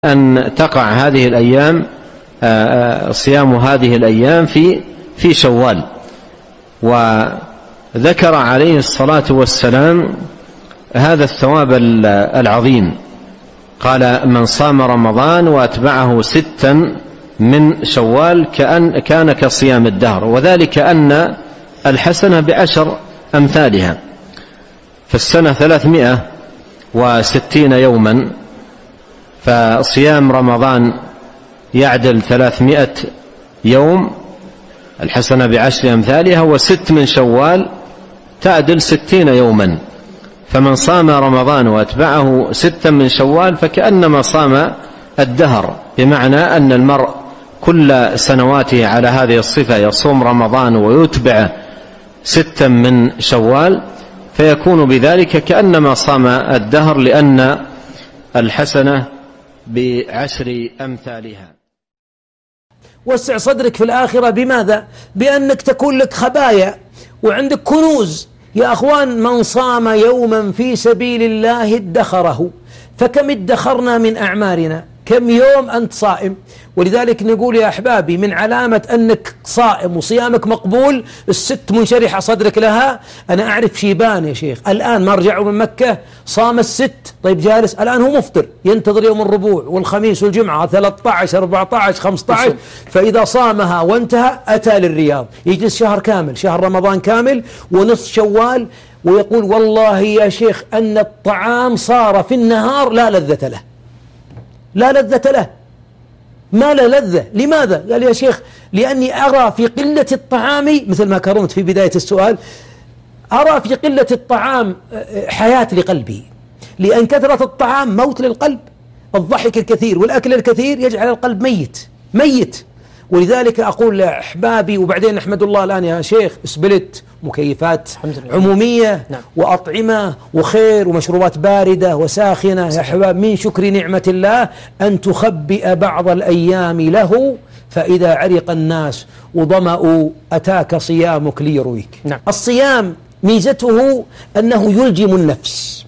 أن تقع هذه الأيام صيام هذه الأيام في شوال. وذكر عليه الصلاة والسلام هذا الثواب العظيم، قال: من صام رمضان وأتبعه 6 من شوال كان كصيام الدهر، وذلك أن الحسنة ب10 أمثالها، فالسنة 360 يوما، فصيام رمضان يعدل 300 يوم، الحسنة ب10 أمثالها، و6 من شوال تعدل 60 يوما. فمن صام رمضان وأتبعه 6 من شوال فكأنما صام الدهر، بمعنى أن المرء كل سنواته على هذه الصفة يصوم رمضان ويتبع 6 من شوال، فيكون بذلك كأنما صام الدهر، لأن الحسنة ب10 أمثالها. وسع صدرك في الآخرة بماذا؟ بأنك تكون لك خبايا وعندك كنوز. يا أخوان، من صام يوما في سبيل الله ادخره، فكم ادخرنا من أعمارنا؟ كم يوم أنت صائم؟ ولذلك نقول يا أحبابي، من علامة أنك صائم وصيامك مقبول 6 منشرح صدرك لها. أنا أعرف شيبان يا شيخ الآن ما رجعوا من مكة، صام 6، طيب جالس الآن هو مفطر، ينتظر يوم الربوع والخميس والجمعة 13 14 15، فإذا صامها وانتهى أتى للرياض، يجلس شهر كامل، شهر رمضان كامل ونصف شوال، ويقول: والله يا شيخ أن الطعام صار في النهار لا لذة له، لا لذة له، ما له لذة. لماذا؟ قال: يا شيخ لأني أرى في قلة الطعام، مثل ما كرمت في بداية السؤال، أرى في قلة الطعام حياة لقلبي، لأن كثرة الطعام موت للقلب. الضحك الكثير والأكل الكثير يجعل القلب ميت. ولذلك أقول لأحبابي، وبعدين نحمد الله الآن يا شيخ اسبلت، مكيفات عمومية، نعم، وأطعمة وخير ومشروبات باردة وساخنة. يا أحباب، من شكر نعمة الله أن تخبئ بعض الأيام له، فإذا عرق الناس وظمأوا أتاك صيامك ليرويك. نعم. الصيام ميزته أنه يلجم النفس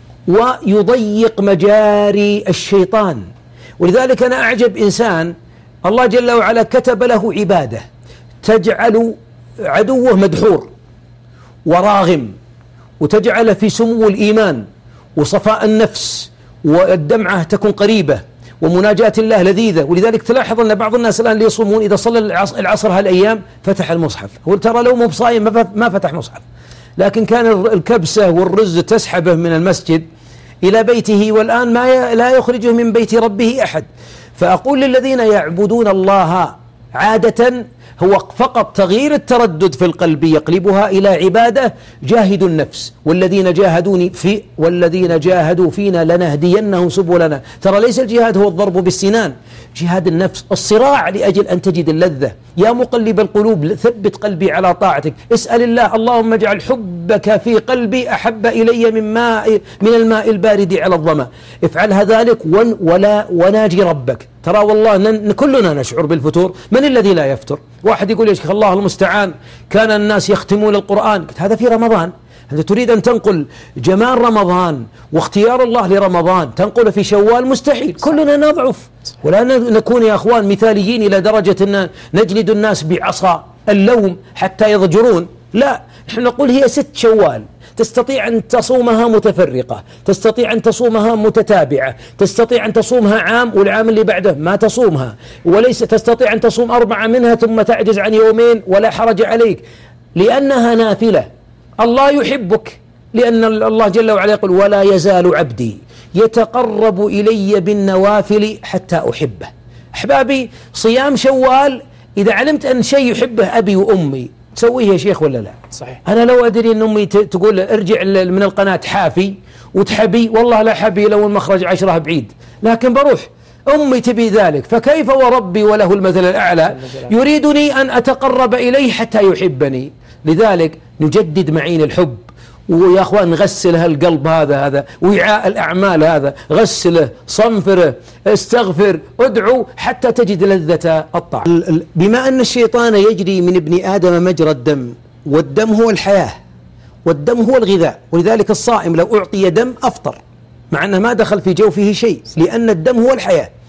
ويضيق مجاري الشيطان. ولذلك أنا أعجب إنسان الله جل وعلا كتب له عبادة تجعل عدوه مدحور وراغم، وتجعل في سمو الإيمان وصفاء النفس، والدمعة تكون قريبة، ومناجاة الله لذيذة. ولذلك تلاحظ أن بعض الناس الآن اللي يصومون إذا صلى العصر هالأيام فتح المصحف، وترى لو مو بصايم ما فتح مصحف، لكن كان الكبسة والرز تسحبه من المسجد إلى بيته، والآن لا يخرجه من بيت ربه أحد. فأقول للذين يعبدون الله عادة هو فقط تغيير التردد في القلب يقلبها إلى عبادة، جاهدوا النفس، والذين جاهدوا فينا لنهدينهم سبلنا. ترى ليس الجهاد هو الضرب بالسنان، جهاد النفس، الصراع لأجل أن تجد اللذة. يا مقلب القلوب ثبت قلبي على طاعتك. اسأل الله: اللهم اجعل حبك في قلبي أحب إلي من الماء البارد على الظما. افعلها ذلك وناجي ربك. ترى والله كلنا نشعر بالفتور، من الذي لا يفتر؟ واحد يقول: يا شيخ الله المستعان كان الناس يختمون القرآن. هذا في رمضان. أنت تريد أن تنقل جمال رمضان واختيار الله لرمضان تنقل في شوال؟ مستحيل. كلنا نضعف، ولا نكون يا أخوان مثاليين إلى درجة أن نجلد الناس بعصا اللوم حتى يضجرون. لا، نحن نقول هي 6 شوال، تستطيع أن تصومها متفرقة، تستطيع أن تصومها متتابعة، تستطيع أن تصومها عام والعام اللي بعده ما تصومها، وليس تستطيع أن تصوم 4 منها ثم تعجز عن يومين ولا حرج عليك، لأنها نافلة. الله يحبك، لأن الله جل وعلا يقول: ولا يزال عبدي يتقرب إلي بالنوافل حتى أحبه. أحبابي، صيام شوال إذا علمت أن شيء يحبه أبي وأمي تسويه يا شيخ ولا لا؟ صحيح. أنا لو أدري أن أمي تقول ارجع من القناة حافي وتحبي، والله لا حبي لو المخرج 10 بعيد، لكن بروح. أمي تبي ذلك، فكيف وربي وله المثل الأعلى يريدني أن أتقرب إليه حتى يحبني. لذلك نجدد معين الحب، ويا أخوان نغسل القلب هذا وعاء الأعمال هذا، غسله، صنفره، استغفر، ادعو حتى تجد لذة الطعام. بما أن الشيطان يجري من ابن آدم مجرى الدم، والدم هو الحياة، والدم هو الغذاء، ولذلك الصائم لو أعطي دم أفطر، مع أنه ما دخل في جوفه شيء، لأن الدم هو الحياة.